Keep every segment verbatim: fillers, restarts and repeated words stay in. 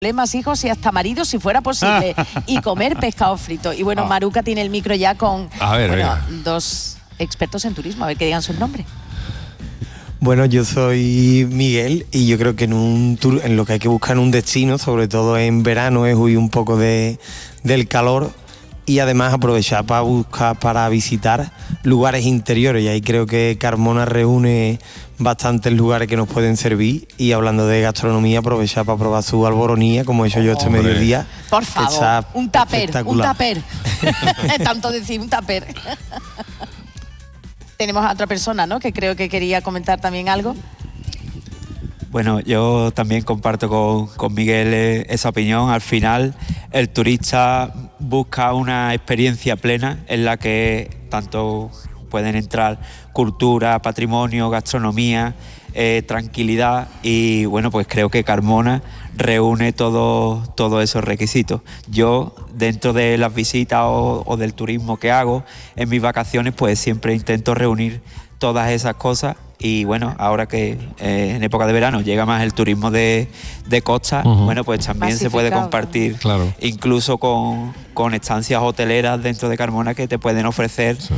Problemas, hijos y hasta maridos si fuera posible y comer pescado frito. Y bueno, Maruca tiene el micro ya con a ver, bueno, dos expertos en turismo, a ver que digan sus nombres. Bueno, yo soy Miguel y yo creo que en un tour, en lo que hay que buscar en un destino, sobre todo en verano, es huir un poco de, del calor y además aprovechar para buscar, para visitar lugares interiores, y ahí creo que Carmona reúne bastantes lugares que nos pueden servir. Y hablando de gastronomía, aprovechar para probar su alboronía, como he hecho yo este Hombre. mediodía. Por favor, un taper, un taper. Tanto decir un taper. Tenemos a otra persona, ¿no?, que creo que quería comentar también algo. Bueno, yo también comparto con, con Miguel esa opinión. Al final, el turista busca una experiencia plena en la que tanto pueden entrar cultura, patrimonio, gastronomía, eh, tranquilidad, y bueno, pues creo que Carmona reúne todos todo esos requisitos. Yo, dentro de las visitas o, o del turismo que hago en mis vacaciones, pues siempre intento reunir todas esas cosas. Y bueno, ahora que eh, en época de verano llega más el turismo de, de costa, uh-huh. bueno, pues también se puede compartir, claro. incluso con, con estancias hoteleras dentro de Carmona que te pueden ofrecer sí.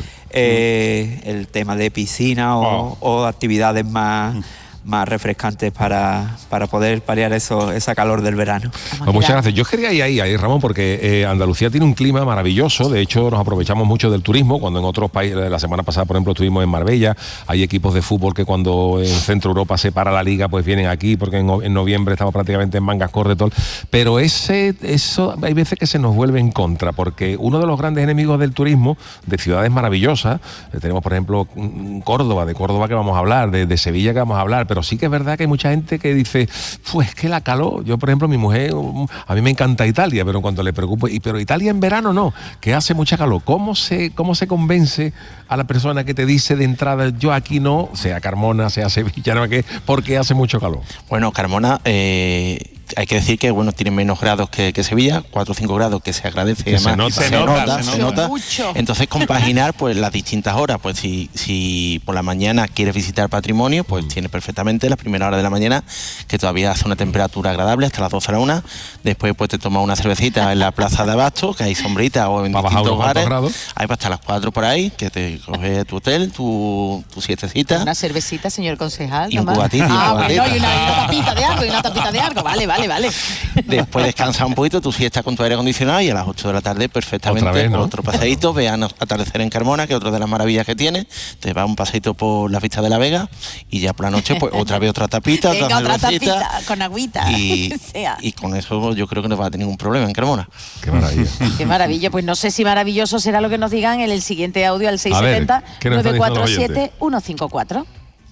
eh, el tema de piscina o, oh. o actividades más... más refrescantes para, para poder paliar eso, esa calor del verano. Pues muchas gracias. Yo quería ir ahí, ahí Ramón, porque eh, Andalucía tiene un clima maravilloso. De hecho, nos aprovechamos mucho del turismo. Cuando en otros países, la semana pasada, por ejemplo, estuvimos en Marbella. Hay equipos de fútbol que cuando en Centro Europa se para la liga, pues vienen aquí, porque en, en noviembre estamos prácticamente en mangas cortas y todo. Pero ese, eso hay veces que se nos vuelve en contra, porque uno de los grandes enemigos del turismo, de ciudades maravillosas, eh, tenemos, por ejemplo, Córdoba, de Córdoba que vamos a hablar, de, de Sevilla que vamos a hablar, pero sí que es verdad que hay mucha gente que dice, pues que la calor. Yo, por ejemplo, mi mujer, a mí me encanta Italia, pero cuando le preocupo, y pero Italia en verano no, que hace mucha calor. ¿Cómo se, cómo se convence a la persona que te dice de entrada, yo aquí no, sea Carmona, sea Sevilla, no, que porque hace mucho calor? Bueno, Carmona, eh, hay que decir que bueno, tiene menos grados que, que Sevilla, cuatro o cinco grados, que se agradece, que además, se nota, se, se nota, nota, se se nota. Mucho. Entonces compaginar pues las distintas horas, pues si, si por la mañana quieres visitar patrimonio, pues mm. tienes perfectamente la primera hora de la mañana, que todavía hace una temperatura agradable hasta las doce a la una. Después pues te tomas una cervecita en la plaza de Abasto, que hay sombrita, o en para distintos bares, grados. Ahí va hasta las cuatro por ahí, que te coges tu hotel, tu, tu siestecita. Una cervecita, señor concejal. Y un cubatito. Ah, bueno, y una, y una tapita de algo, y una tapita de algo. Vale, vale, vale. Después descansar un poquito, tu siesta con tu aire acondicionado, y a las ocho de la tarde perfectamente vez, ¿no? otro paseíto, vean atardecer en Carmona, que es otra de las maravillas que tiene. Te vas un paseíto por la vista de la Vega, y ya por la noche pues otra vez otra tapita, Venga, otra, otra cervecita, tapita con agüita. Y, sea. y con eso yo creo que no va a tener ningún problema en Carmona. Qué maravilla. Qué maravilla. Pues no sé si maravilloso será lo que nos digan en el siguiente audio al seis siete cero, nueve cuatro siete, uno cinco cuatro.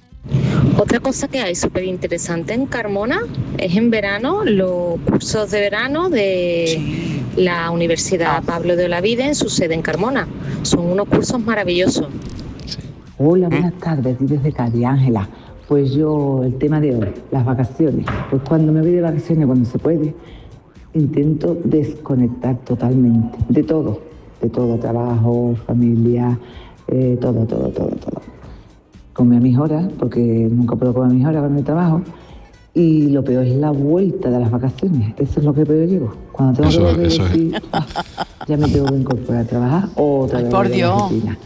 Otra cosa que hay súper interesante en Carmona es en verano los cursos de verano de sí. la Universidad Pablo de Olavide en su sede en Carmona. Son unos cursos maravillosos. Sí. Hola, buenas tardes, aquí desde Cádiz, Ángela. Pues yo, el tema de hoy, las vacaciones. Pues cuando me voy de vacaciones, cuando se puede, intento desconectar totalmente de todo, de todo, trabajo, familia, eh, todo, todo, todo, todo. Come a mis horas, porque nunca puedo comer a mis horas con el trabajo, y lo peor es la vuelta de las vacaciones. Eso es lo que peor llevo. Cuando tengo eso, que eso decir, es. ah, ya me tengo que incorporar a trabajar otra Ay, vez. por Dios.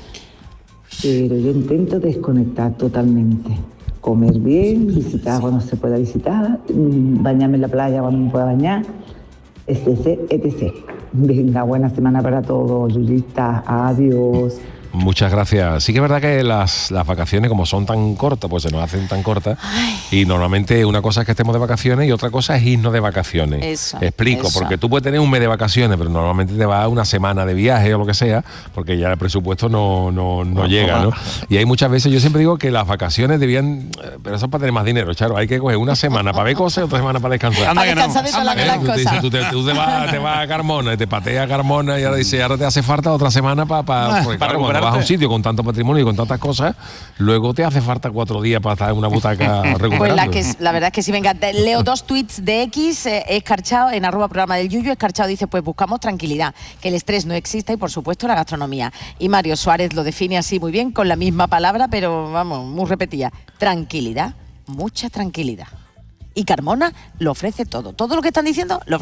Pero yo intento desconectar totalmente. Comer bien, visitar cuando se pueda visitar, bañarme en la playa cuando me pueda bañar, etcétera, etcétera. Venga, buena semana para todos, Yuyita, adiós. Muchas gracias. Sí que es verdad que las, las vacaciones, como son tan cortas, pues se nos hacen tan cortas. Ay. Y normalmente una cosa es que estemos de vacaciones y otra cosa es irnos de vacaciones. Eso, Explico, eso. porque tú puedes tener un mes de vacaciones, pero normalmente te vas una semana de viaje o lo que sea, porque ya el presupuesto no, no, no, no llega, ¿no? Y hay muchas veces, yo siempre digo que las vacaciones debían, pero eso es para tener más dinero, Charo. Hay que coger una semana para ver cosas y otra semana para descansar. Anda que no. Anda que no. Tú, te, dices, tú, te, tú te, vas, te vas a Carmona y te pateas a Carmona y ahora dice, ahora te hace falta otra semana pa, pa, ah, porque, para claro, cuando vas a un sitio con tanto patrimonio y con tantas cosas, luego te hace falta cuatro días para estar en una butaca recuperando. Pues la, que, la verdad es que sí, venga, leo dos tweets de X, eh, Escarchado, en arroba programa del Yuyu. Escarchado dice, pues buscamos tranquilidad, que el estrés no exista y por supuesto la gastronomía. Y Mario Suárez lo define así muy bien, con la misma palabra, pero vamos, muy repetida. Tranquilidad, mucha tranquilidad. Y Carmona lo ofrece todo. Todo lo que están diciendo lo ofrece.